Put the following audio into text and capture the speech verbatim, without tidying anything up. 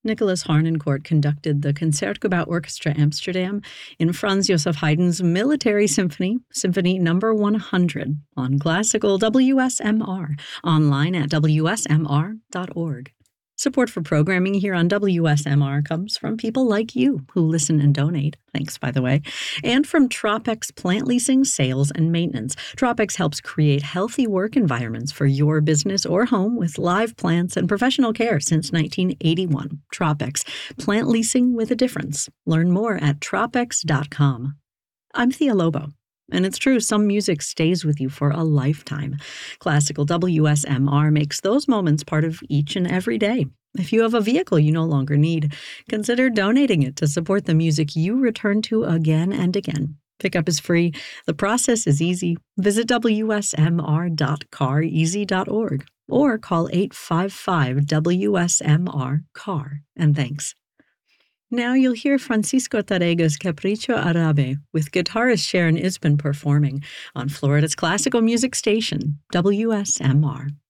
Nicholas Harnoncourt conducted the Concertgebouw Orchestra Amsterdam in Franz Joseph Haydn's Military Symphony, Symphony Number one hundred, on classical W S M R, online at W S M R dot org. Support for programming here on W S M R comes from people like you who listen and donate. Thanks, by the way. And from Tropex Plant Leasing, Sales, and Maintenance. Tropex helps create healthy work environments for your business or home with live plants and professional care since nineteen eighty-one. Tropex, plant leasing with a difference. Learn more at tropex dot com. I'm Thea Lobo. And it's true, some music stays with you for a lifetime. Classical W S M R makes those moments part of each and every day. If you have a vehicle you no longer need, consider donating it to support the music you return to again and again. Pickup is free. The process is easy. Visit W S M R dot car easy dot org or call eight five five W S M R C A R. And thanks. Now you'll hear Francisco Tarega's Capricho Árabe with guitarist Sharon Isbin performing on Florida's classical music station, W S M R.